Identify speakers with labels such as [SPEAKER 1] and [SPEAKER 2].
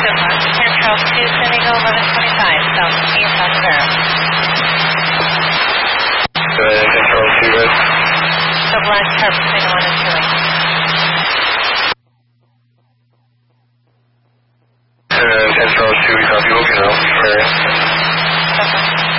[SPEAKER 1] Good luck. Control 2, San Diego 1125, South East Ontario.
[SPEAKER 2] Good, Control 2, good.
[SPEAKER 1] The black car between 1 and 2.
[SPEAKER 2] Control 2, we copy, looking out.
[SPEAKER 1] Okay.